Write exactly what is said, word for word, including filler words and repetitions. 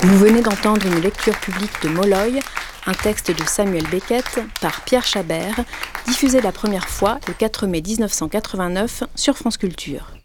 Vous venez d'entendre une lecture publique de Molloy, un texte de Samuel Beckett par Pierre Chabert, diffusé la première fois le quatre mai mille neuf cent quatre-vingt-neuf sur France Culture.